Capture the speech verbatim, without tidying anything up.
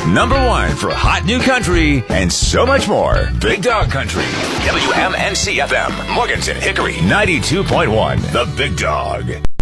Number one for hot new country and so much more. Big Dog Country. W M N C F M. Morganton Hickory. ninety-two point one. The Big Dog.